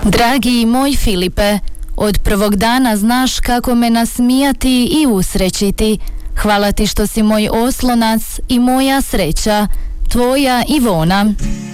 Dragi moj Filipe, od prvog dana znaš kako me nasmijati i usrećiti. Hvala ti što si moj oslonac i moja sreća. Tvoja Ivona.